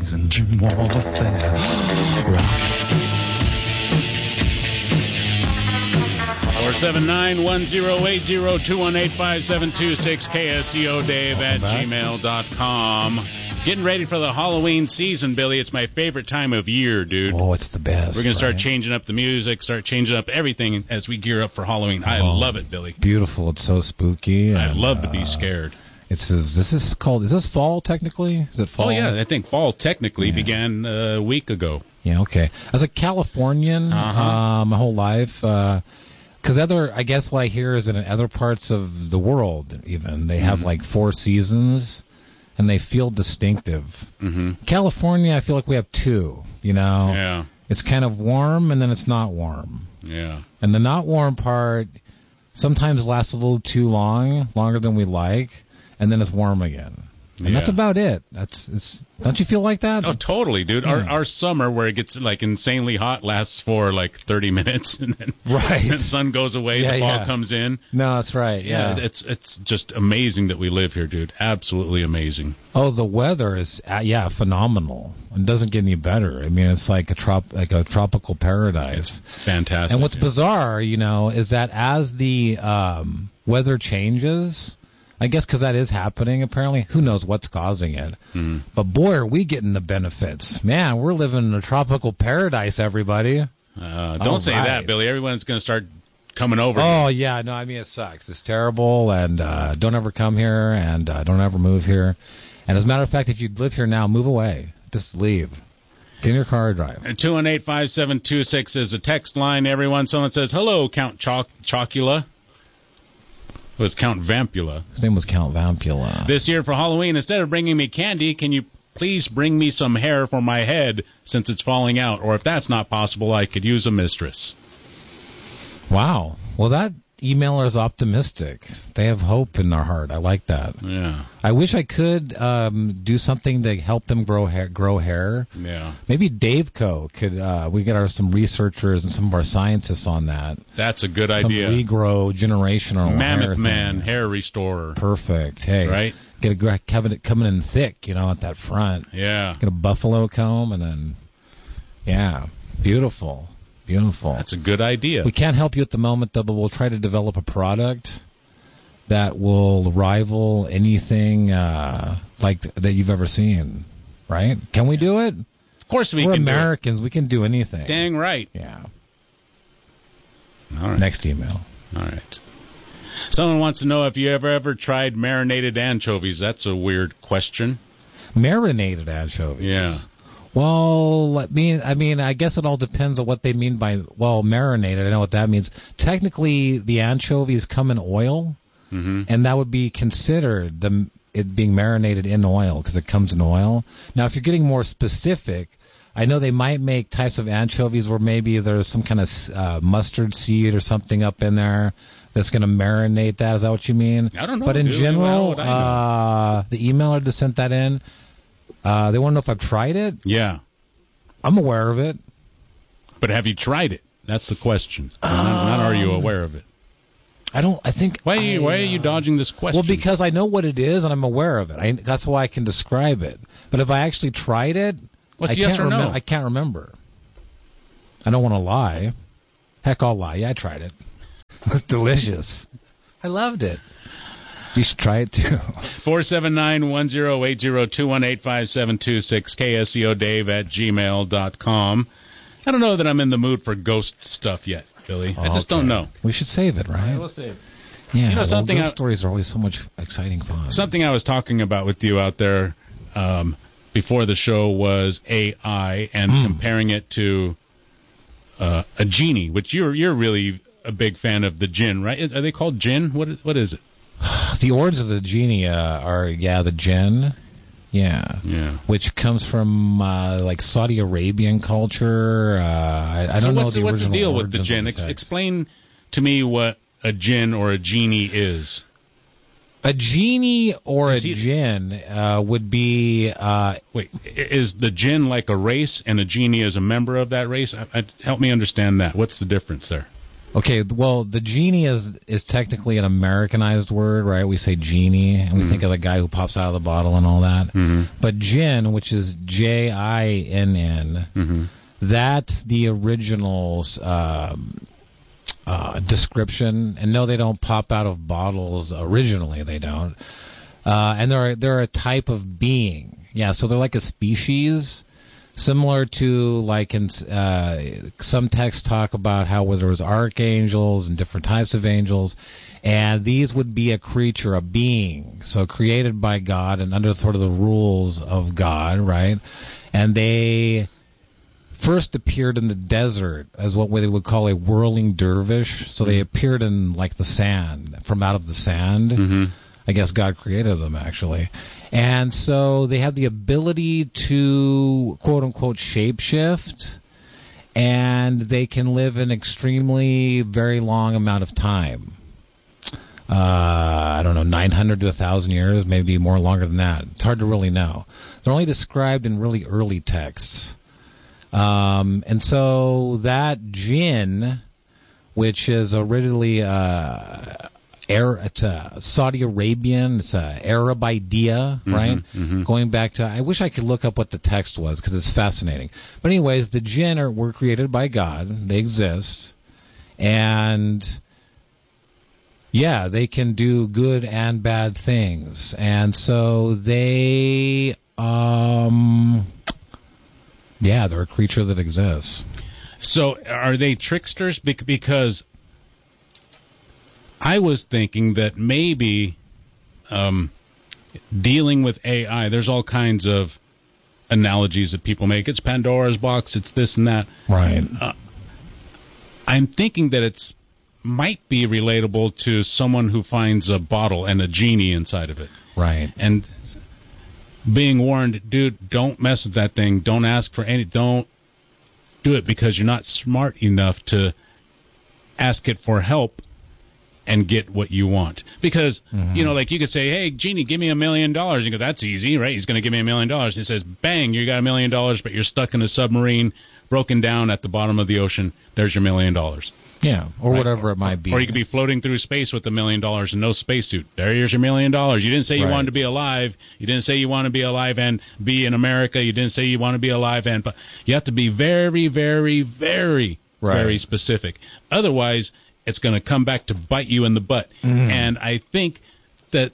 and Jim Wall Affair. Rock. 479-1080-218-5726 KSCO-Dave@gmail.com. Getting ready for the Halloween season, Billy. It's my favorite time of year, dude. Oh, it's the best. We're going to start changing up the music, start changing up everything as we gear up for Halloween. I love it, Billy. Beautiful. It's so spooky. I love to be scared. Is this fall technically? Is it fall? Oh, yeah. I think fall technically began a week ago. Yeah, okay. As a Californian, my whole life, because I guess what I hear is in other parts of the world, even, they have like 4 seasons, and they feel distinctive. Mm-hmm. California, I feel like we have 2, you know? Yeah. It's kind of warm, and then it's not warm. Yeah. And the not warm part sometimes lasts a little too long, longer than we like, and then it's warm again. And that's about it. Don't you feel like that? Oh, totally, dude. Yeah. Our summer, where it gets like insanely hot, lasts for like 30 minutes, and then the sun goes away, the fall comes in. No, that's right. Yeah, it's just amazing that we live here, dude. Absolutely amazing. Oh, the weather is phenomenal. It doesn't get any better. I mean, it's like a tropical paradise. It's fantastic. And what's bizarre, is that as the weather changes, I guess because that is happening, apparently. Who knows what's causing it. Mm. But, boy, are we getting the benefits. Man, we're living in a tropical paradise, everybody. Don't say that, Billy. Everyone's going to start coming over. Oh, yeah. No, I mean, it sucks. It's terrible, and don't ever come here, and don't ever move here. And as a matter of fact, if you live here now, move away. Just leave. Get in your car and drive. 218-5726 is a text line, everyone. Someone says, hello, Count Chocula. It was Count Vampula. His name was Count Vampula. This year for Halloween, instead of bringing me candy, can you please bring me some hair for my head since it's falling out? Or if that's not possible, I could use a mistress. Wow. Well, that emailer is optimistic. They have hope in their heart. I like that. Yeah. I wish I could do something to help them grow hair. Yeah. Maybe Daveco could. We get some researchers and some of our scientists on that. That's a good idea. Some regrow generational Mammoth Man hair restorer. Perfect. Hey. Right. Get a coming in thick, at that front. Yeah. Get a buffalo comb and then, beautiful. Beautiful. That's a good idea. We can't help you at the moment, though, but we'll try to develop a product that will rival anything like that you've ever seen, right? Can we do it? Of course we can. We're Americans. We can do anything. Dang right. Yeah. All right. Next email. All right. Someone wants to know if you ever tried marinated anchovies. That's a weird question. Marinated anchovies? Yeah. Well, I mean, I guess it all depends on what they mean by, marinated. I know what that means. Technically, the anchovies come in oil, and that would be considered it being marinated in oil because it comes in oil. Now, if you're getting more specific, I know they might make types of anchovies where maybe there's some kind of mustard seed or something up in there that's going to marinate that. Is that what you mean? I don't know. But in general, the emailer that sent that in, they want to know if I've tried it. Yeah. I'm aware of it. But have you tried it? That's the question. Not are you aware of it? I think... Why are you dodging this question? Well, because I know what it is and I'm aware of it. That's why I can describe it. But if I actually tried it... What's yes or no? I can't remember. I don't want to lie. Heck, I'll lie. Yeah, I tried it. It was delicious. I loved it. You should try it, too. 479-1080-218-5726, KSCO-Dave@gmail.com. I don't know that I'm in the mood for ghost stuff yet, Billy. I just don't know. We should save it, right? Yeah, we'll save it. Yeah, ghost stories are always so much exciting fun. Something I was talking about with you out there before the show was AI and comparing it to a genie, which you're really a big fan of the jinn, right? Are they called jinn? What is it? The origins of the genie are the jinn, which comes from like Saudi Arabian culture. I don't know the original. What's the deal with the jinn? Explain to me what a jinn or a genie is. A genie or a jinn would be... Wait, is the jinn like a race and a genie is a member of that race? Help me understand that. What's the difference there? Okay, well, the genie is technically an Americanized word, right? We say genie, and we think of the guy who pops out of the bottle and all that. But jinn, which is Jinn, that's the original description. And no, they don't pop out of bottles originally. They don't. And they're a type of being. Yeah, so they're like a species. Similar to, like, in some texts talk about how there was archangels and different types of angels, and these would be a creature, a being, so created by God and under sort of the rules of God, right? And they first appeared in the desert as what they would call a whirling dervish, so they appeared in, like, the sand, from out of the sand. I guess God created them, actually. And so they have the ability to, quote-unquote, shapeshift, and they can live an extremely very long amount of time. I don't know, 900 to 1,000 years, maybe more longer than that. It's hard to really know. They're only described in really early texts. And so that jinn, which is originally it's a Saudi Arabian, it's a Arab idea, right? Going back to, I wish I could look up what the text was because it's fascinating. But anyways, the jinn were created by God. They exist. And yeah, they can do good and bad things. And so they're a creature that exists. So are they tricksters? Because I was thinking that maybe dealing with AI, there's all kinds of analogies that people make. It's Pandora's box, it's this and that. Right. I'm thinking that it's might be relatable to someone who finds a bottle and a genie inside of it. Right. And being warned, dude, don't mess with that thing. Don't ask for don't do it because you're not smart enough to ask it for help and get what you want. Because, like you could say, hey, genie, give me $1 million. You go, that's easy, right? He's going to give me $1 million. He says, bang, you got $1 million, but you're stuck in a submarine, broken down at the bottom of the ocean. There's your $1 million. Yeah, or right? whatever it might be. Or you could be floating through space with $1 million and no spacesuit. There's your $1 million. You didn't say you wanted to be alive. You didn't say you want to be alive and be in America. You didn't say you want to be alive but you have to be very, very, very, very specific. Otherwise, it's going to come back to bite you in the butt. And I think that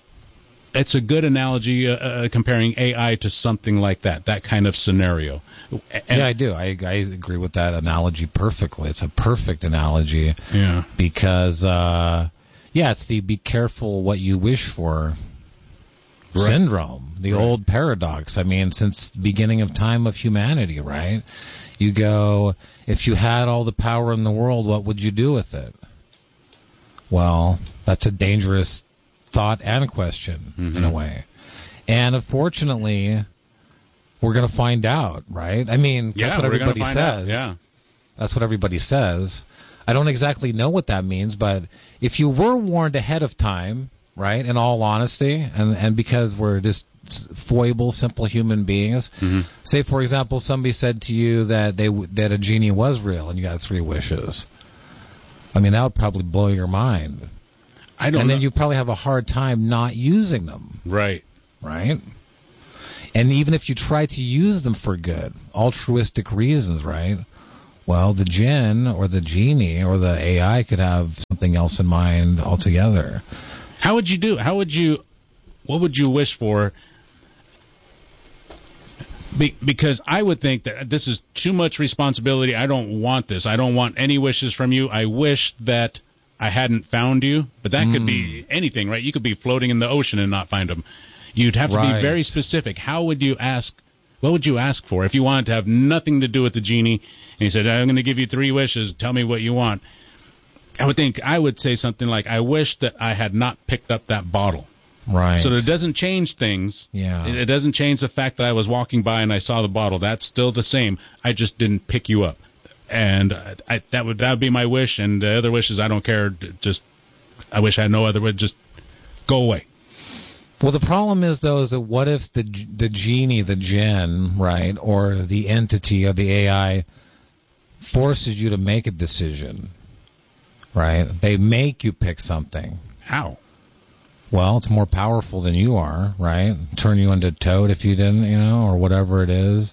it's a good analogy comparing AI to something like that kind of scenario. Yeah, I do. I agree with that analogy perfectly. It's a perfect analogy. Yeah. Because, it's the be careful what you wish for syndrome, the old paradox. I mean, since the beginning of time of humanity, right? You go, if you had all the power in the world, what would you do with it? Well, that's a dangerous thought and question, in a way. And unfortunately, we're going to find out, right? I mean, that's what everybody says. Yeah. That's what everybody says. I don't exactly know what that means, but if you were warned ahead of time, right, in all honesty, and because we're just foible, simple human beings. Say, for example, somebody said to you that a genie was real and you got 3 wishes. I mean, that would probably blow your mind. I don't know. And then you probably have a hard time not using them. Right. Right? And even if you try to use them for good, altruistic reasons, right? Well, the jinn or the genie or the AI could have something else in mind altogether. How would you do? What would you wish for? Because I would think that this is too much responsibility. I don't want this. I don't want any wishes from you. I wish that I hadn't found you. But that could be anything, right? You could be floating in the ocean and not find them. You'd have to be very specific. How would you ask? What would you ask for if you wanted to have nothing to do with the genie? And he said, I'm going to give you 3 wishes. Tell me what you want. I would say something like, I wish that I had not picked up that bottle. Right. So it doesn't change things. Yeah. It doesn't change the fact that I was walking by and I saw the bottle. That's still the same. I just didn't pick you up. And that would be my wish. And the other wishes, I don't care. I wish I had no other wish. Just go away. Well, the problem is, though, is that what if the genie, the jinn, right, or the entity of the AI forces you to make a decision? right? They make you pick something. How? Well, it's more powerful than you are, right? Turn you into a toad if you didn't, or whatever it is.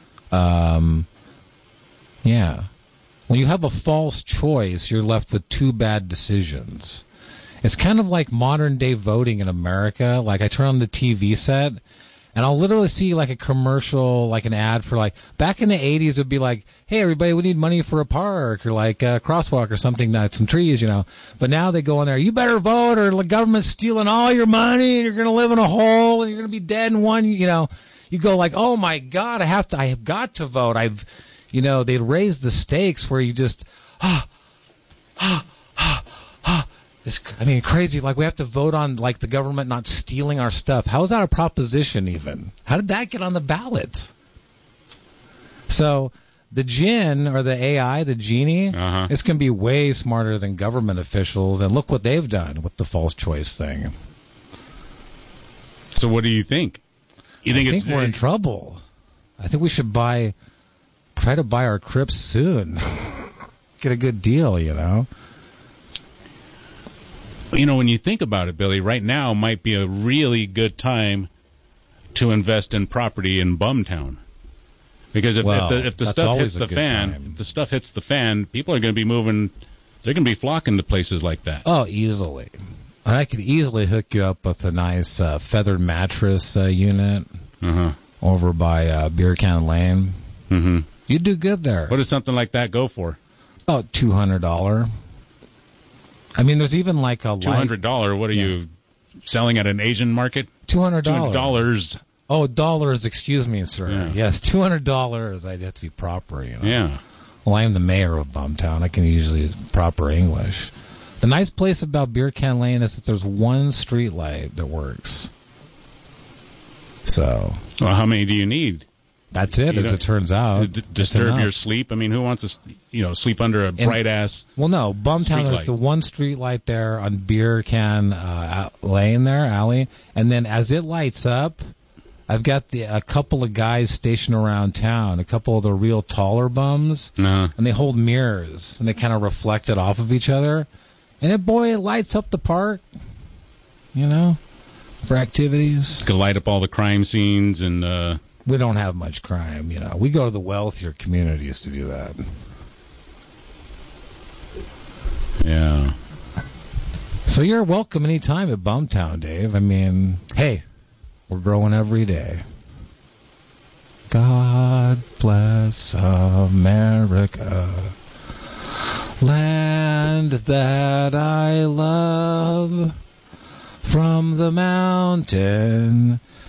Yeah. When you have a false choice, you're left with two bad decisions. It's kind of like modern-day voting in America. Like, I turn on the TV set, and I'll literally see, like, a commercial, like an ad for, like, back in the 80s, it would be like, hey, everybody, we need money for a park, or, like, a crosswalk or something, some trees, But now they go in there, you better vote, or the government's stealing all your money, and you're going to live in a hole, and you're going to be dead in one, You go like, oh, my God, I have got to vote. They raised the stakes where you just, crazy. Like, we have to vote on, like, the government not stealing our stuff. How is that a proposition even? How did that get on the ballot? So the Jinn, or the AI, the genie, it's going to be way smarter than government officials. And look what they've done with the false choice thing. So what do you think? I think we're in trouble. I think we should try to buy our Crips soon. Get a good deal, When you think about it, Billy, right now might be a really good time to invest in property in Bumtown. Because if the stuff hits the fan, people are going to be moving. They're going to be flocking to places like that. Oh, easily. I could easily hook you up with a nice feathered mattress unit over by Beer Can Lane. Mm-hmm. You'd do good there. What does something like that go for? About $200. There's even like a $200. What are you selling at an Asian market? $200. $200. Oh, dollars. Excuse me, sir. Yeah. Yes, $200. I'd have to be proper. Yeah. Well, I am the mayor of Bumtown. I can usually use proper English. The nice place about Beer Can Lane is that there's one street light that works. So. Well, how many do you need? That's it, as it turns out. Disturb your sleep? Who wants to, sleep under a bright-ass Well, no. Bumtown, there's the one street light there on Beer Can Lane there, alley. And then as it lights up, I've got a couple of guys stationed around town, a couple of the real taller bums, and they hold mirrors, and they kind of reflect it off of each other. And it lights up the park, for activities. Could light up all the crime scenes and... We don't have much crime, We go to the wealthier communities to do that. Yeah. So you're welcome anytime at Bumtown, Dave. Hey, we're growing every day. God bless America, land that I love, from the mountain